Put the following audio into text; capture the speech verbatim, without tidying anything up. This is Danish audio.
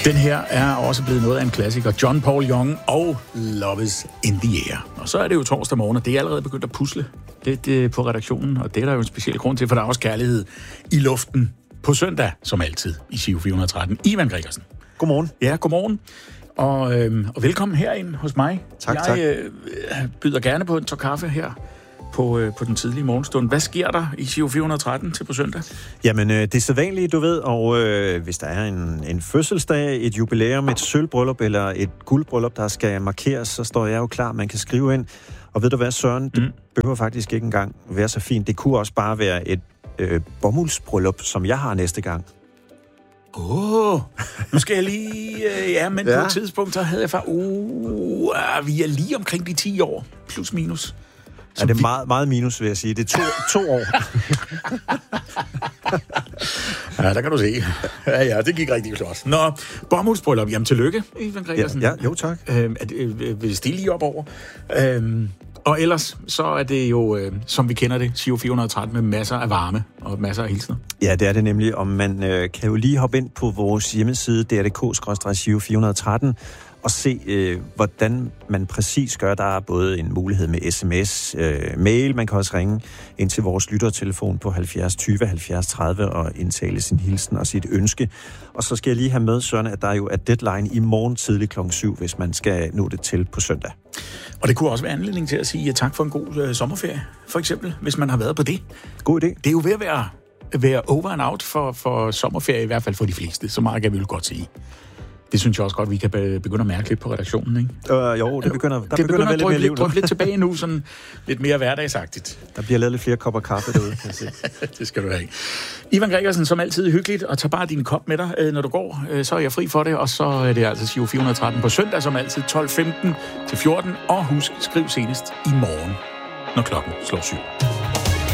Den her er også blevet noget af en klassiker. John Paul Young og Love is in the Air. Og så er det jo torsdag morgen, og det er allerede begyndt at pusle lidt øh, på redaktionen, og det er der jo en speciel grund til, for der er også kærlighed i luften på søndag, som altid, i Giro fire hundrede og tretten. Ivan Gregersen. Godmorgen. Ja, godmorgen. Og, øh, og velkommen herind hos mig. Tak, Jeg tak. øh, byder gerne på en tår kaffe her på, øh, på den tidlige morgenstund. Hvad sker der i Giro fire hundrede og tretten til på søndag? Jamen, øh, det er sædvanligt, du ved, og øh, hvis der er en, en fødselsdag, et jubilæum, et sølvbryllup eller et guldbryllup, der skal markeres, så står jeg jo klar, man kan skrive ind. Og ved du hvad, Søren, det mm. behøver faktisk ikke engang være så fint. Det kunne også bare være et øh, bomuldsbryllup, som jeg har næste gang. Åh, oh, nu skal jeg lige... Øh, ja, men ja. På et tidspunkt, så havde jeg faktisk... Uh, vi er lige omkring de ti år, plus minus. Ja, det er meget, meget minus, vil jeg sige. Det er to, to år. Ja, der kan du se. Ja, ja, det gik rigtig flot. Nå, bomuldsbryllup. Jamen, tillykke, Ivan Gregersen. Ja, ja, jo, tak. Øhm, øh, vil det stille lige op over? Øhm, og ellers, så er det jo, øh, som vi kender det, Giro fire hundrede og tretten med masser af varme og masser af hilsner. Ja, det er det nemlig. Og man øh, kan jo lige hoppe ind på vores hjemmeside, d r punktum d k skråstreg giro fire hundrede og tretten, og se, øh, hvordan man præcis gør. Der er både en mulighed med sms, øh, mail, man kan også ringe ind til vores lyttertelefon på halvfjerds tyve halvfjerds tredive og indtale sin hilsen og sit ønske. Og så skal jeg lige have med, Søren, at der jo er deadline i morgen tidlig klokken syv, hvis man skal nå det til på søndag. Og det kunne også være anledning til at sige tak for en god øh, sommerferie, for eksempel, hvis man har været på det. God idé. Det er jo ved at være, være over and out for, for sommerferie, i hvert fald for de fleste. Så meget kan vi jo godt sige. Det synes jeg også godt, vi kan begynde at mærke lidt på redaktionen, ikke? Øh, jo, det begynder, der det begynder, begynder at at lidt mere liv. Lidt, lidt tilbage nu, sådan lidt mere hverdagsagtigt. Der bliver lavet lidt flere kopper kaffe derude, kan jeg se. Det skal du have. Ivan Gregersen, som altid hyggeligt, og tag bare din kop med dig, når du går. Så er jeg fri for det, og så er det altså Giro fire hundrede og tretten på søndag, som altid tolv femten til fjorten. Og husk, skriv senest i morgen, når klokken slår syv.